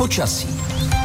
Počasí.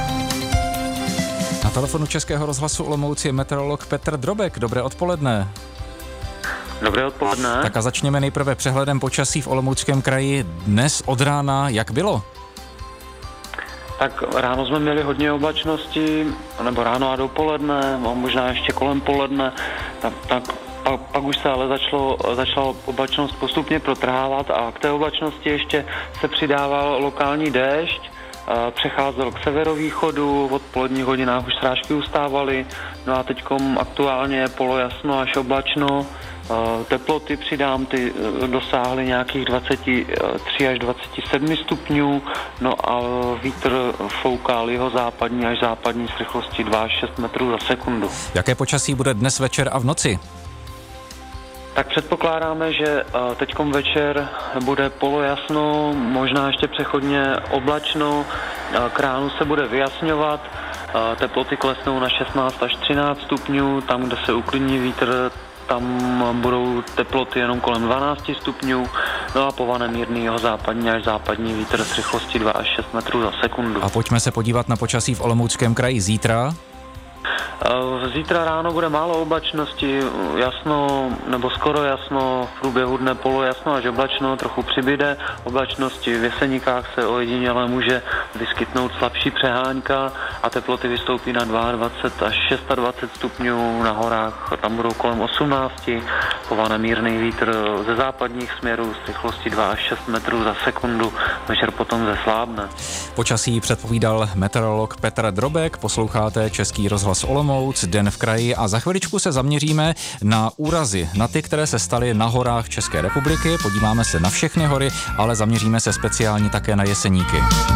Na telefonu Českého rozhlasu Olomouc je meteorolog Petr Drobek. Dobré odpoledne. Dobré odpoledne. Tak a začněme nejprve přehledem počasí v Olomouckém kraji. Dnes od rána, jak bylo? Tak ráno jsme měli hodně oblačnosti, nebo ráno a dopoledne, možná ještě kolem poledne, pak už se ale začala oblačnost postupně protrhávat a k té oblačnosti ještě se přidával lokální déšť, přecházel k severovýchodu, v odpoledních hodinách už srážky ustávaly, no a teďkom aktuálně je polojasno až oblačno, teploty přidám, ty dosáhly nějakých 23 až 27 stupňů, no a vítr foukal jihozápadní až západní s rychlostí 2 až 6 metrů za sekundu. Jaké počasí bude dnes večer a v noci? Tak předpokládáme, že teďkom večer bude polojasno, možná ještě přechodně oblačno, k ránu se bude vyjasňovat, teploty klesnou na 16 až 13 stupňů, tam, kde se uklidní vítr, tam budou teploty jenom kolem 12 stupňů, no a povane mírný jihozápadní až západní vítr s rychlostí 2 až 6 metrů za sekundu. A pojďme se podívat na počasí v Olomouckém kraji zítra. Zítra ráno bude málo oblačnosti, jasno nebo skoro jasno, v průběhu dne polojasno až oblačno, trochu přibyde oblačnosti, v Jeseníkách se ojediněle může vyskytnout slabší přehánka a teploty vystoupí na 22 až 26 stupňů, na horách tam budou kolem 18, povane mírný vítr ze západních směrů s rychlostí 2 až 6 metrů za sekundu, večer potom zeslábne. Počasí předpovídal meteorolog Petr Drobek, posloucháte Český rozhlas Olomouc, Den v kraji a za chviličku se zaměříme na úrazy, na ty, které se staly na horách České republiky, podíváme se na všechny hory, ale zaměříme se speciálně také na Jeseníky.